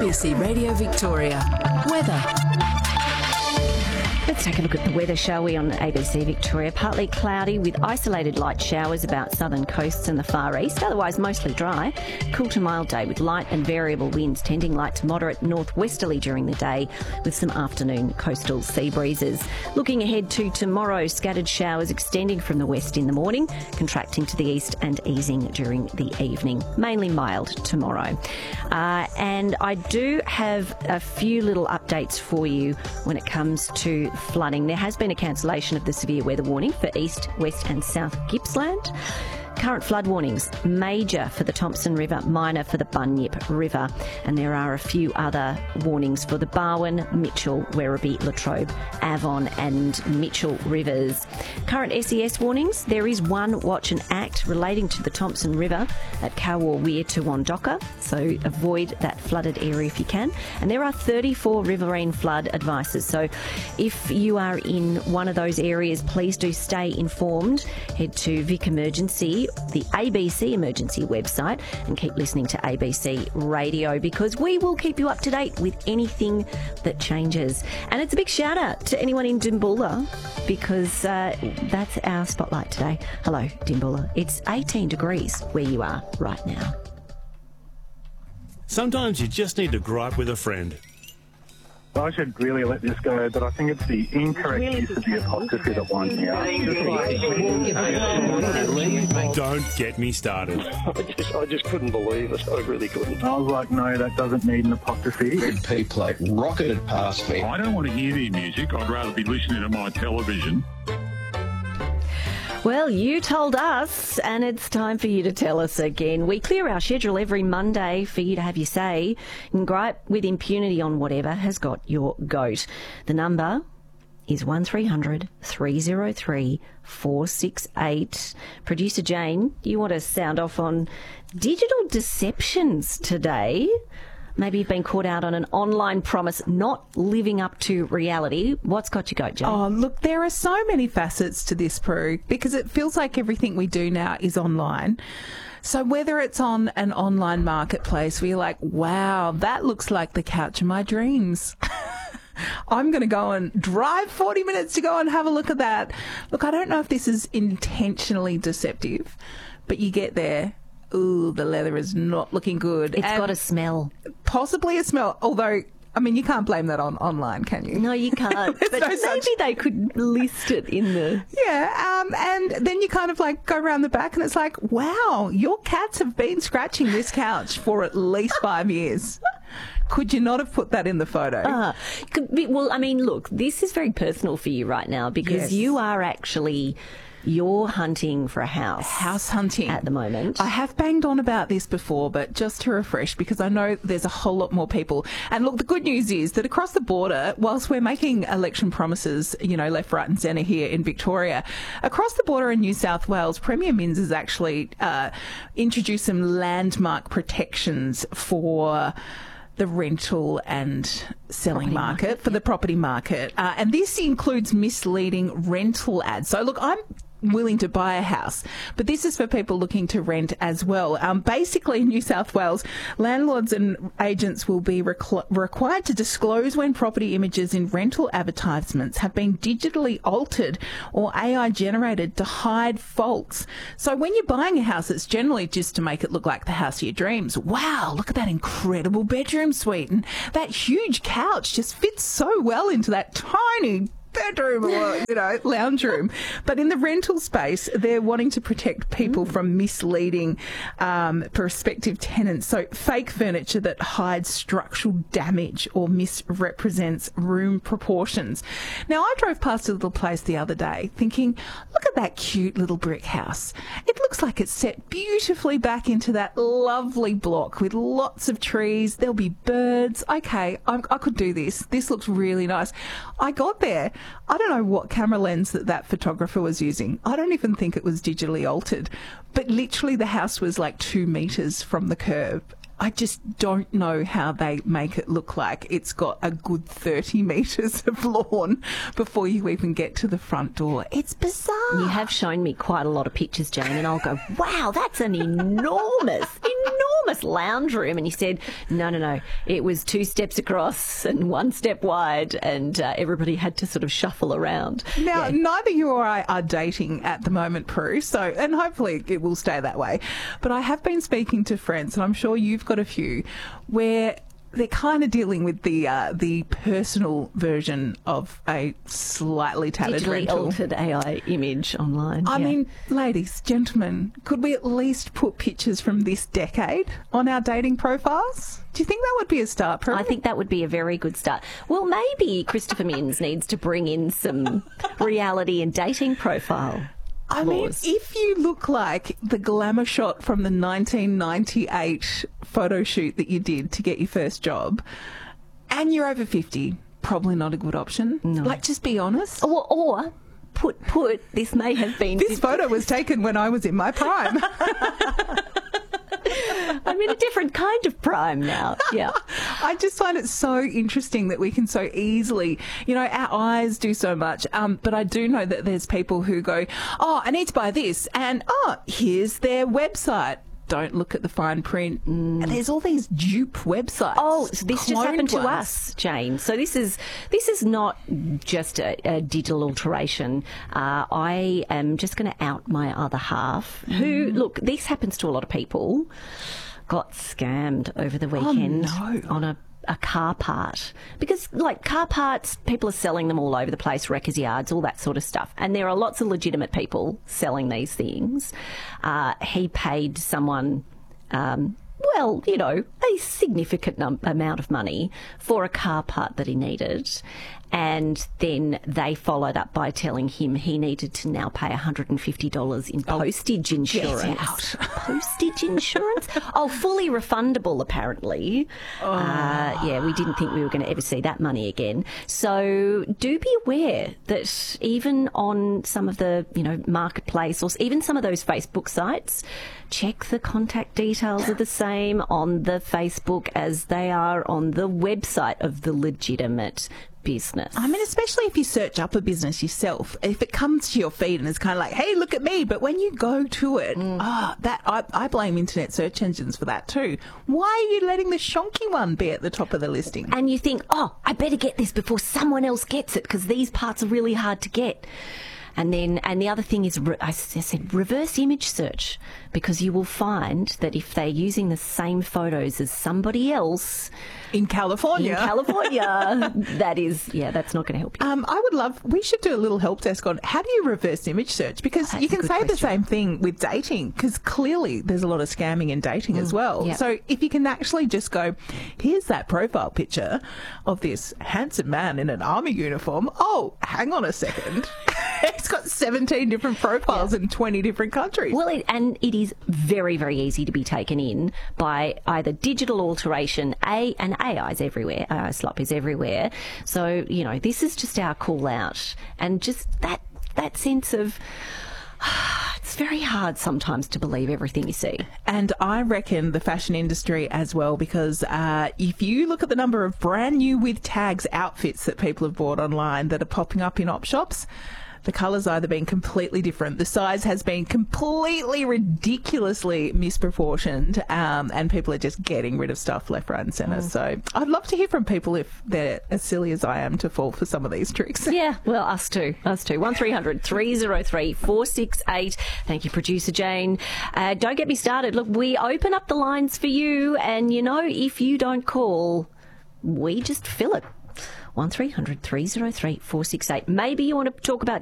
ABC Radio Victoria. Weather. Let's take a look at the weather, shall we, on ABC Victoria. Partly cloudy with isolated light showers about southern coasts and the far east, otherwise mostly dry. Cool to mild day with light and variable winds tending light to moderate northwesterly during the day with some afternoon coastal sea breezes. Looking ahead to tomorrow, scattered showers extending from the west in the morning, contracting to the east and easing during the evening. Mainly mild tomorrow. And I do have a few little updates for you when it comes to flooding. There has been a cancellation of the severe weather warning for east, west and south Gippsland. Current flood warnings, major for the Thompson River, minor for the Bunyip River, and there are a few other warnings for the Barwon, Mitchell, Werribee, Latrobe, Avon and Mitchell rivers. Current SES warnings, there is one watch and act relating to the Thompson River at Cowar Weir to Wandocka, so avoid that flooded area if you can. And there are 34 riverine flood advices, so if you are in one of those areas, please do stay informed. Head to Vic Emergency, the ABC Emergency website, and keep listening to ABC Radio because we will keep you up to date with anything that changes. And it's a big shout out to anyone in Dimboola because that's our spotlight today. Hello, Dimboola. It's 18 degrees where you are right now. Sometimes you just need to gripe with a friend. I should really let this go, but I think it's the incorrect use of the apostrophe that winds me up. Don't get me started. I just couldn't believe it. I really couldn't. I was like, no, that doesn't need an apostrophe. Red P plate rocketed past me. I don't want to hear the music. I'd rather be listening to my television. Well, you told us, and it's time for you to tell us again. We clear our schedule every Monday for you to have your say and gripe with impunity on whatever has got your goat. The number is 1300 303 468. Producer Jane, you want to sound off on digital deceptions today? Maybe you've been caught out on an online promise not living up to reality. What's got you goat, Jane? Oh, look, there are so many facets to this, Prue, because it feels like everything we do now is online. So whether it's on an online marketplace where you're like, wow, that looks like the couch of my dreams. I'm going to go and drive 40 minutes to go and have a look at that. Look, I don't know if this is intentionally deceptive, but you get there. Ooh, the leather is not looking good. It's got a smell. Possibly a smell, although, I mean, you can't blame that on online, can you? No, you can't. But maybe they could list it in the... Yeah, and then you kind of like go around the back and it's like, wow, your cats have been scratching this couch for at least 5 years. Could you not have put that in the photo? Well, I mean, look, this is very personal for you right now because you are actually... You're hunting for a house. House hunting. At the moment. I have banged on about this before, but just to refresh, because I know there's a whole lot more people. And look, the good news is that across the border, whilst we're making election promises, you know, left, right and centre here in Victoria, across the border in New South Wales, Premier Minns has actually introduced some landmark protections for the rental and selling market, for the property market. And this includes misleading rental ads. So look, I'm willing to buy a house, but this is for people looking to rent as well. Basically, in New South Wales, landlords and agents will be required to disclose when property images in rental advertisements have been digitally altered or AI generated to hide faults. So when you're buying a house, it's generally just to make it look like the house of your dreams. Wow, look at that incredible bedroom suite, and that huge couch just fits so well into that tiny bedroom or, you know, lounge room. But in the rental space, they're wanting to protect people from misleading prospective tenants. So fake furniture that hides structural damage or misrepresents room proportions. Now, I drove past a little place the other day thinking, look at that cute little brick house. It looks like it's set beautifully back into that lovely block with lots of trees. There'll be birds. Okay, I could do this. This looks really nice. I got there. I don't know what camera lens that photographer was using. I don't even think it was digitally altered. But literally the house was like 2 metres from the curb. I just don't know how they make it look like it's got a good 30 metres of lawn before you even get to the front door. It's bizarre. You have shown me quite a lot of pictures, Jane, and I'll go, wow, that's an enormous enormous lounge room, and he said, no, it was 2 steps across and 1 step wide, and everybody had to sort of shuffle around. Now, neither you or I are dating at the moment, Prue, and hopefully it will stay that way. But I have been speaking to friends, and I'm sure you've got a few, where they're kind of dealing with the personal version of a slightly tattered digitally rental. altered AI image online. I mean, ladies, gentlemen, could we at least put pictures from this decade on our dating profiles? Do you think that would be a start, Prue? I think that would be a very good start. Well, maybe Christopher Minns needs to bring in some reality and dating profile. I mean, if you look like the glamour shot from the 1998 photo shoot that you did to get your first job, and you're over 50, probably not a good option. No. Like, just be honest. Or put this may have been... This photo was taken when I was in my prime. I'm in a different kind of prime now. Yeah. I just find it so interesting that we can so easily, our eyes do so much. But I do know that there's people who go, oh, I need to buy this. And, here's their website. Don't look at the fine print. And there's all these dupe websites. Oh, so this just happened to ones. us, Jane. So this is not just a digital alteration. I am just going to out my other half, who, look, this happens to a lot of people, got scammed over the weekend on a car part, because like car parts, people are selling them all over the place, wreckers yards, all that sort of stuff, and there are lots of legitimate people selling these things. He paid someone a significant amount of money for a car part that he needed, and then they followed up by telling him he needed to now pay $150 in postage insurance. Postage insurance? Fully refundable, apparently. We didn't think we were going to ever see that money again. So do be aware that even on some of the, marketplace, or even some of those Facebook sites, check the contact details are the same on the Facebook as they are on the website of the legitimate business. I mean, especially if you search up a business yourself, if it comes to your feed and it's kind of like, hey, look at me, but when you go to it, I blame internet search engines for that too. Why are you letting the shonky one be at the top of the listing? And you think, I better get this before someone else gets it, because these parts are really hard to get. And the other thing is, I said, reverse image search, because you will find that if they're using the same photos as somebody else in California, that's not going to help you. We should do a little help desk on how do you reverse image search, because you can say the same thing with dating, because clearly there's a lot of scamming in dating as well. Yep. So if you can actually just go, here's that profile picture of this handsome man in an army uniform. Oh, hang on a second. It's got 17 different profiles in 20 different countries. Well, it is very, very easy to be taken in by either digital alteration, and AI's everywhere, AI slop is everywhere. So, this is just our call out, and just that sense of... It's very hard sometimes to believe everything you see. And I reckon the fashion industry as well, because if you look at the number of brand new with tags outfits that people have bought online that are popping up in op shops, the colour's either been completely different, the size has been completely ridiculously misproportioned, and people are just getting rid of stuff left, right and centre. So I'd love to hear from people if they're as silly as I am to fall for some of these tricks. Yeah, well, us too. 1300 303 468. Thank you, producer Jane. Don't get me started. Look, we open up the lines for you, and if you don't call, we just fill it. 1300 303 468. Maybe you want to talk about